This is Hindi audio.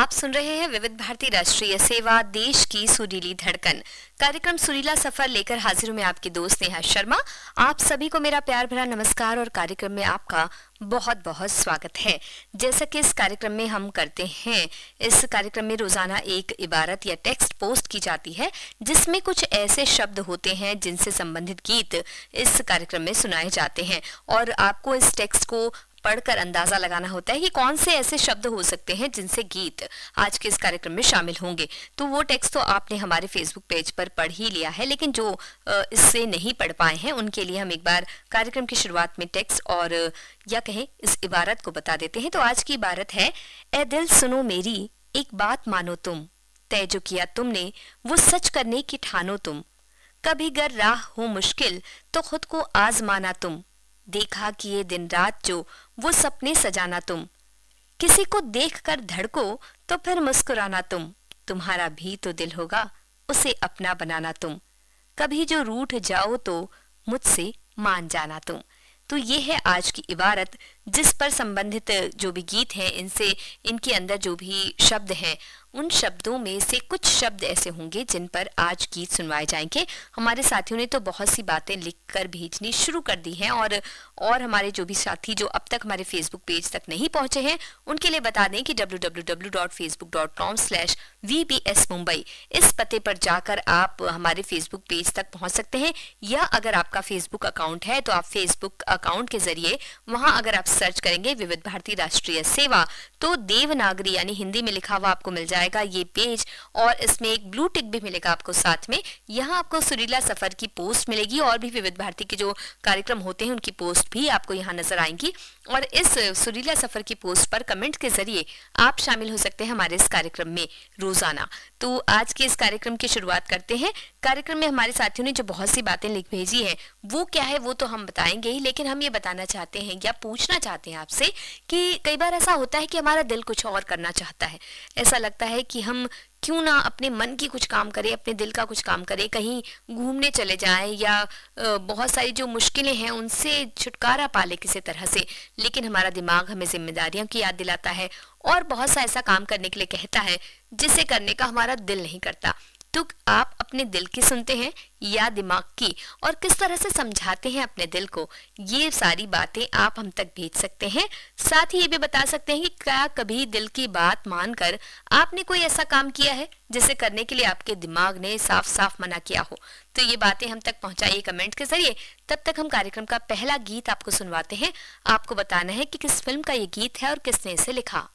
आप सुन रहे हैं विविध भारती राष्ट्रीय सेवा, देश की सुरीली धड़कन। कार्यक्रम सुरीला सफर लेकर हाजिर हूं मैं आपकी दोस्त नेहा शर्मा। आप सभी को मेरा प्यार भरा नमस्कार और कार्यक्रम में आपका बहुत बहुत स्वागत है। जैसा कि इस कार्यक्रम में हम करते हैं, इस कार्यक्रम में रोजाना एक इबारत या टेक्स्ट पोस्ट की जाती है जिसमें कुछ ऐसे शब्द होते हैं जिनसे संबंधित गीत इस कार्यक्रम में सुनाए जाते हैं और आपको इस टेक्स्ट को पढ़कर अंदाजा लगाना होता है कि कौन से ऐसे शब्द हो सकते हैं जिनसे गीत आज के इस कार्यक्रम में शामिल होंगे। तो वो टेक्स्ट तो आपने हमारे फेसबुक पेज पर पढ़ ही लिया है, लेकिन जो इससे नहीं पढ़ पाए हैं उनके लिए हम एक बार कार्यक्रम की शुरुआत में टेक्स्ट और या कहें इस इबारत को बता देते हैं। तो आज की इबारत है, ए दिल सुनो मेरी एक बात मानो तुम, तय जो किया तुमने वो सच करने की ठानो तुम, कभी गर राह हो मुश्किल तो खुद को आजमाना तुम, देखा कि ये दिन रात जो वो सपने सजाना तुम, किसी को देखकर धड़को तो फिर मुस्कुराना तुम, तुम्हारा भी तो दिल होगा उसे अपना बनाना तुम, कभी जो रूठ जाओ तो मुझसे मान जाना तुम। तो ये है आज की इबारत जिस पर संबंधित जो भी गीत हैं, इनसे इनके अंदर जो भी शब्द हैं उन शब्दों में से कुछ शब्द ऐसे होंगे जिन पर आज गीत सुनवाए जाएंगे। हमारे साथियों ने तो बहुत सी बातें लिखकर भेजनी शुरू कर दी हैं और हमारे जो भी साथी जो अब तक हमारे फेसबुक पेज तक नहीं पहुंचे हैं उनके लिए बता दें कि www.facebook.com/vbs मुंबई इस पते पर जाकर आप हमारे फेसबुक पेज तक पहुंच सकते हैं, या अगर आपका फेसबुक अकाउंट है तो आप फेसबुक अकाउंट के जरिए वहां अगर आप सर्च करेंगे विविध भारती राष्ट्रीय सेवा तो देवनागरी यानी हिंदी में लिखा हुआ आपको मिल जाएगा ये पेज, और इसमें एक ब्लू टिक भी मिलेगा आपको साथ में। यहाँ आपको सुरीला सफर की पोस्ट मिलेगी और भी विविध भारती के जो कार्यक्रम होते हैं उनकी पोस्ट भी आपको यहाँ नजर आएंगी, और इस सुरीला सफर की पोस्ट पर कमेंट के जरिए आप शामिल हो सकते हैं हमारे इस कार्यक्रम में रोजाना। तो आज के इस कार्यक्रम की शुरुआत करते हैं। कार्यक्रम में हमारे साथियों ने जो बहुत सी बातें लिख भेजी है वो क्या है वो तो हम बताएंगे ही, लेकिन हम ये बताना चाहते हैं या पूछना चाहते हैं आपसे कि कई बार ऐसा होता है कि हमारा दिल कुछ और करना चाहता है। ऐसा लगता है कि हम क्यों ना अपने मन की कुछ काम करें, अपने दिल का कुछ काम करें, कहीं घूमने चले जाएं या बहुत सारी जो मुश्किलें हैं उनसे छुटकारा पा ले किसी तरह से, लेकिन हमारा दिमाग हमें जिम्मेदारियों की याद दिलाता है और बहुत सा ऐसा काम करने के लिए कहता है जिसे करने का हमारा दिल नहीं करता। तो आप अपने दिल की सुनते हैं या दिमाग की, और किस तरह से समझाते हैं अपने दिल को, ये सारी बातें आप हम तक भेज सकते हैं। साथ ही ये भी बता सकते हैं कि क्या कभी दिल की बात मानकर आपने कोई ऐसा काम किया है जिसे करने के लिए आपके दिमाग ने साफ साफ मना किया हो। तो ये बातें हम तक पहुंचाइए कमेंट के जरिए। तब तक हम कार्यक्रम का पहला गीत आपको सुनवाते हैं। आपको बताना है कि किस फिल्म का ये गीत है और किसने इसे लिखा।